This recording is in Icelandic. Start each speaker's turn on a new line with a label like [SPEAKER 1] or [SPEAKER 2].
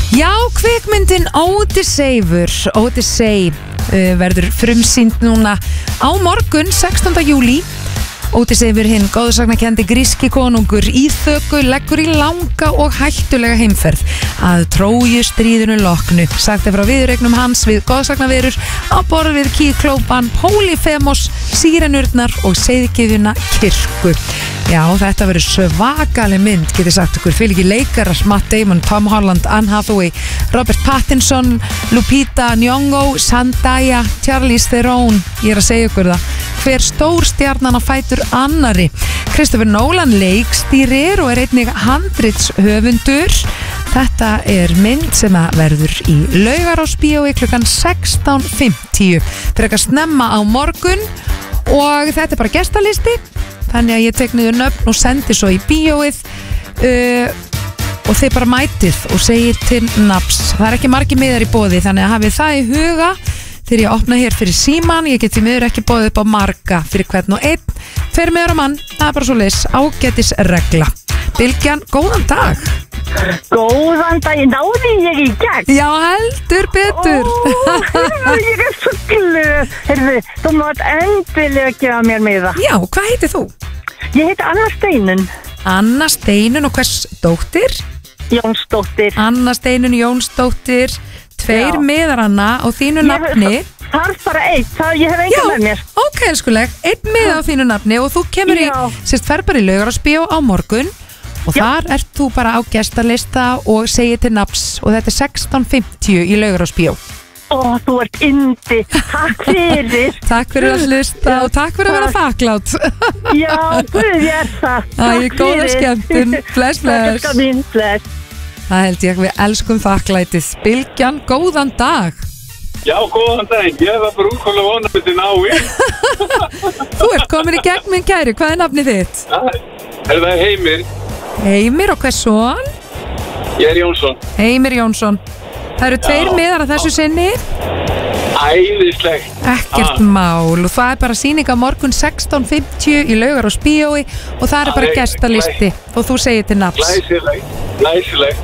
[SPEAKER 1] Já, kvikmyndin Odyssey verður frumsýnd núna á morgun 16. júlí. Odyssey hinn góðsagnakendi gríski konungur í þöku leggur í langa og hættulega heimferð að Trójustríðinu loknu. Sagt frá viðuregnum hans við góðsagnaverur á borð við Kíklópan, Pólifemos, Sírenurnar og Seiðgyðjuna Kirkju. Já, þetta verður svakaleg mynd, getið sagt okkur. Fylgir leikarar Matt Damon, Tom Holland, Anne Hathaway, Robert Pattinson, Lupita Nyong'o, Zendaya, Charlize Theron. Ég að segja ykkur það. Hver stór stjarnan á fætur annari. Christopher Nolan leikstýrir og einnig handritshöfundur. Þetta mynd sem verður í Laugarásbíói klukkan 16:50. Frekar snemma á morgun og þetta bara gestalisti. Þannig að ég tek niður nöfn og sendi svo í bíóið og þið bara mætið og segir til nafns. Það ekki margir miðar í boði, þannig að hafið það í huga þegar ég opna hér fyrir síman. Ég get því miður ekki boðið upp á marga fyrir hvern og einn. 2 miðar á mann, það bara svo leys, ágætis regla. Bylgjan, góðan dag.
[SPEAKER 2] Góðan dag, náði ég í gegn?
[SPEAKER 1] Já, heldur betur.
[SPEAKER 2] Ég svo glöð. Heyrðu, þú mátt endilega gefa mér miða.
[SPEAKER 1] Já, hvað heitir þú?
[SPEAKER 2] Ég heiti Anna Steinun.
[SPEAKER 1] Anna Steinun og hvers dóttir?
[SPEAKER 2] Jónsdóttir.
[SPEAKER 1] Anna Steinun Jónsdóttir. 2 miðar, Anna, á þínu nafni.
[SPEAKER 2] Það er bara 1, ég hef enga með mér.
[SPEAKER 1] Já, ok, elskuleg, 1 miða á þínu nafni og þú kemur fer bara í Laugarásbíó á morgun og þar ert þú bara á gestalista og segir til nafns og þetta er 16:50 í Laugarásbíó.
[SPEAKER 2] Ó, þú ert yndi, takk fyrir.
[SPEAKER 1] Takk fyrir að hlusta og takk fyrir að vera þakklátt.
[SPEAKER 2] Já, guð, ég það.
[SPEAKER 1] Æ, góða skemmtun, bless.
[SPEAKER 2] Takk mín, bless.
[SPEAKER 1] Það held ég að við elskum þakklætið. Bylgjan, góðan dag.
[SPEAKER 3] Já, góðan dag, ég var bara útkolla vonandi nái.
[SPEAKER 1] Þú ert komin í gegn minn kæri, hvað er nafnið þitt?
[SPEAKER 3] Það er Heimir.
[SPEAKER 1] Heimir og hvers son?
[SPEAKER 3] Ég er Jónsson.
[SPEAKER 1] Heimir Jónsson. Það eru 2 miðar að þessu sinni.
[SPEAKER 3] Æðislegt.
[SPEAKER 1] Ekkert mál og það er bara sýning á morgun 16:50 í Laugarásbíói og það er bara gestalisti og þú segir til nafns.
[SPEAKER 3] Glæsilegt.